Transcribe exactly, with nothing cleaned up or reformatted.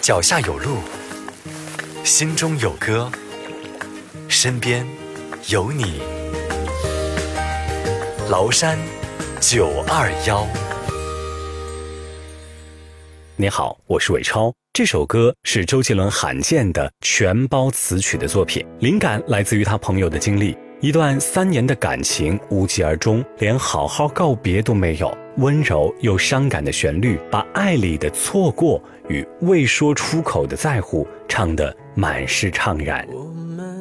脚下有路，心中有歌，身边有你。崂山九二幺。 你好，我是伟超。这首歌是周杰伦罕见的全包词曲的作品，灵感来自于他朋友的经历。一段三年的感情无疾而终，连好好告别都没有，温柔又伤感的旋律，把爱里的错过与未说出口的在乎唱得满是怅然。